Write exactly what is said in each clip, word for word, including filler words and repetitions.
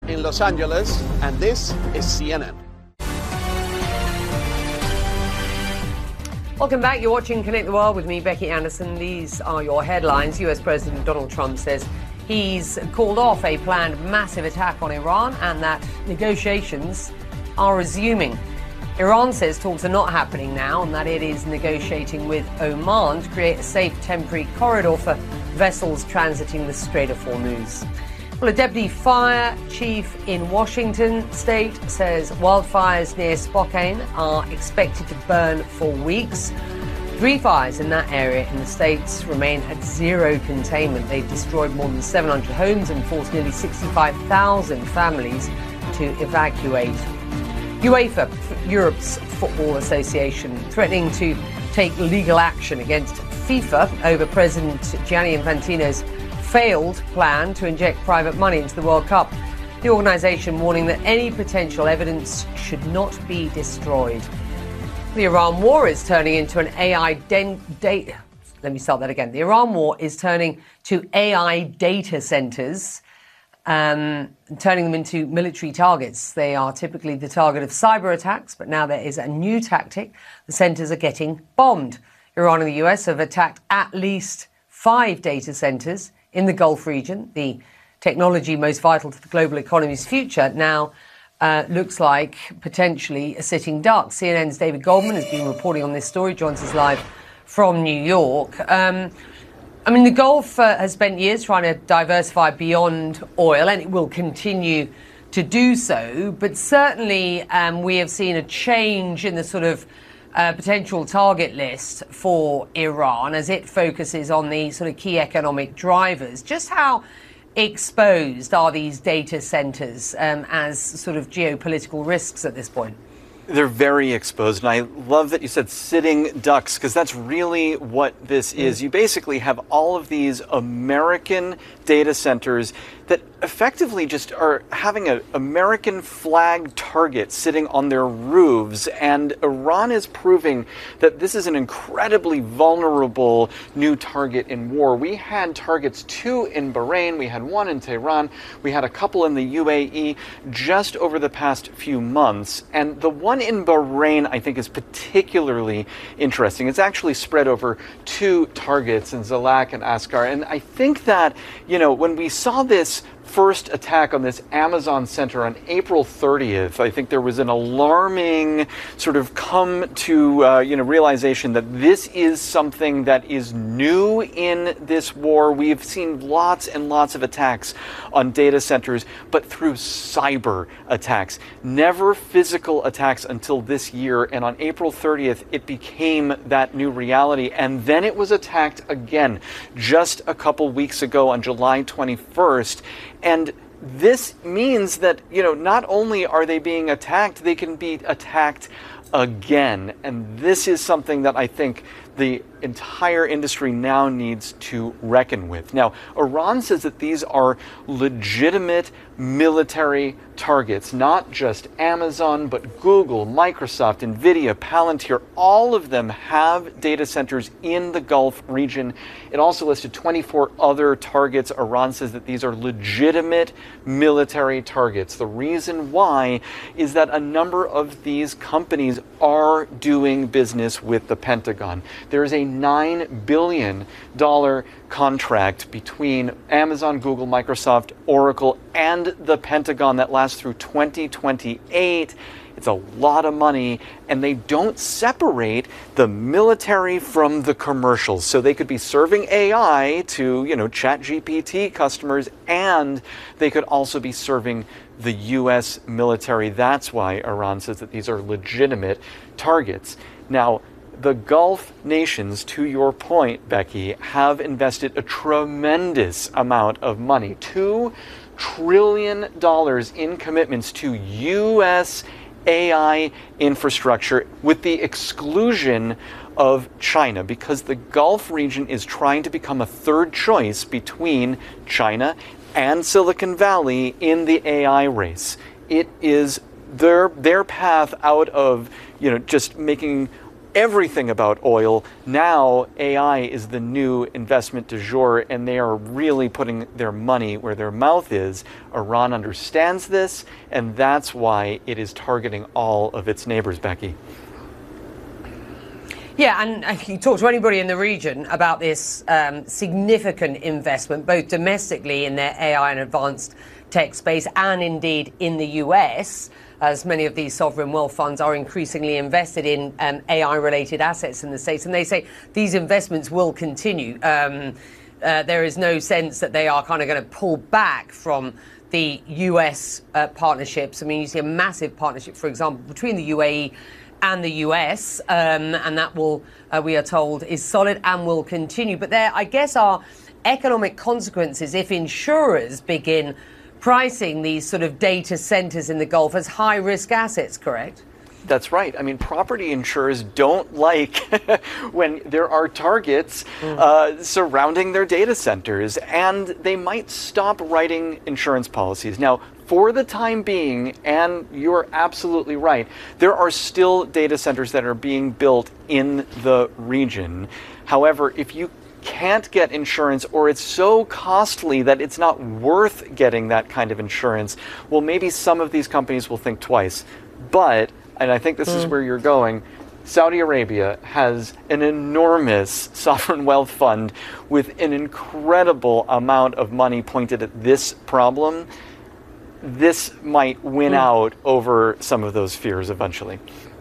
in Los Angeles, and this is C N N. Welcome back. You're watching Connect the World with me, Becky Anderson. These are your headlines. U S President Donald Trump says he's called off a planned massive attack on Iran and that negotiations are resuming. Iran says talks are not happening now and that it is negotiating with Oman to create a safe temporary corridor for vessels transiting the Strait of Hormuz. Well, a deputy fire chief in Washington state says wildfires near Spokane are expected to burn for weeks. Three fires in that area in the States remain at zero containment. They've destroyed more than seven hundred homes and forced nearly sixty-five thousand families to evacuate. UEFA, Europe's football association, threatening to take legal action against FIFA over President Gianni Infantino's failed plan to inject private money into the World Cup. The organisation warning that any potential evidence should not be destroyed. The Iran war is turning into an A I den- data. Let me start that again. The Iran war is turning to A I data centres, um, turning them into military targets. They are typically the target of cyber attacks, but now there is a new tactic. The centres are getting bombed. Iran and the U S have attacked at least five data centres in the Gulf region. The technology most vital to the global economy's future now uh, looks like potentially a sitting duck. C N N's David Goldman has been reporting on this story, joins us live from New York. Um, I mean, the Gulf uh, has spent years trying to diversify beyond oil, and it will continue to do so. But certainly um, we have seen a change in the sort of Uh, potential target list for Iran as it focuses on the sort of key economic drivers. Just how exposed are these data centers um, as sort of geopolitical risks at this point? They're very exposed, and I love that you said sitting ducks, because that's really what this is. You basically have all of these American data centers that effectively just are having an American flag target sitting on their roofs, and Iran is proving that this is an incredibly vulnerable new target in war. We had targets two in Bahrain, we had one in Tehran, we had a couple in the U A E just over the past few months, and the one in Bahrain I think is particularly interesting. It's actually spread over two targets in Zalak and Askar, and I think that, you know, when we saw this first attack on this Amazon center on April thirtieth, I think there was an alarming sort of come to uh, you know realization that this is something that is new in this war. We've seen lots and lots of attacks on data centers, but through cyber attacks, never physical attacks until this year. And on April thirtieth, it became that new reality. And then it was attacked again just a couple weeks ago on July twenty-first. And this means that, you know, not only are they being attacked, they can be attacked again. And this is something that I think the entire industry now needs to reckon with. Now, Iran says that these are legitimate military targets, not just Amazon, but Google, Microsoft, Nvidia, Palantir, all of them have data centers in the Gulf region. It also listed twenty-four other targets. Iran says that these are legitimate military targets. The reason why is that a number of these companies are doing business with the Pentagon. There is a nine billion dollars contract between Amazon, Google, Microsoft, Oracle, and the Pentagon that lasts through twenty twenty-eight. It's a lot of money, and they don't separate the military from the commercials. So they could be serving A I to, you know, ChatGPT customers, and they could also be serving the U S military. That's why Iran says that these are legitimate targets. Now, the Gulf nations, to your point, Becky, have invested a tremendous amount of money, two trillion dollars in commitments to U S A I infrastructure, with the exclusion of China, because the Gulf region is trying to become a third choice between China and Silicon Valley in the A I race. It is their their path out of, you know, just making everything about oil. Now A I is the new investment du jour, and they are really putting their money where their mouth is. Iran understands this, and that's why it is targeting all of its neighbors, Becky. Yeah, and you talk to anybody in the region about this um, significant investment, both domestically in their A I and advanced tech space, and indeed in the U S, as many of these sovereign wealth funds are increasingly invested in um, A I-related assets in the States. And they say these investments will continue. Um, uh, there is no sense that they are kind of going to pull back from the U S uh, partnerships. I mean, you see a massive partnership, for example, between the U A E and the U S, um, and that will, uh, we are told, is solid and will continue. But there, I guess, are economic consequences if insurers begin pricing these sort of data centers in the Gulf as high-risk assets, correct? That's right. I mean, property insurers don't like when there are targets mm. uh, surrounding their data centers, and they might stop writing insurance policies. Now, for the time being, and you're absolutely right, there are still data centers that are being built in the region. However, if you can't get insurance, or it's so costly that it's not worth getting that kind of insurance, well, maybe some of these companies will think twice. But, and I think this mm. is where you're going, Saudi Arabia has an enormous sovereign wealth fund with an incredible amount of money pointed at this problem. This might win mm. out over some of those fears eventually.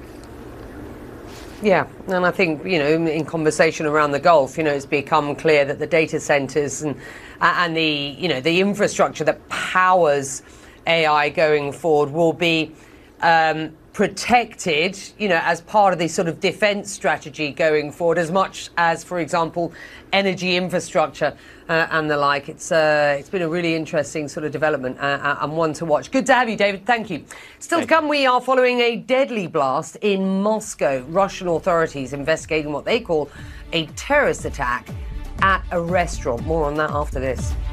Yeah, and I think, you know, in conversation around the Gulf, you know, it's become clear that the data centers and and the, you know, the infrastructure that powers A I going forward will be um, protected, you know, as part of the sort of defense strategy going forward, as much as, for example, energy infrastructure uh, and the like. It's uh, it's been a really interesting sort of development uh, and one to watch. Good to have you, David. Thank you. Still Thank to come, we are following a deadly blast in Moscow. Russian authorities investigating what they call a terrorist attack at a restaurant. More on that after this.